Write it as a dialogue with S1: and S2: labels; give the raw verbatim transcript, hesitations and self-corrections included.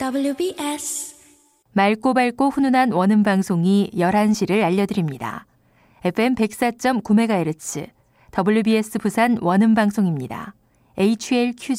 S1: 더블유비에스
S2: 맑고 밝고 훈훈한 원음 방송이 열한 시를 알려드립니다. 에프엠 백사 점 구 메가헤르츠 더블유비에스 부산 원음 방송입니다. 에이치엘큐지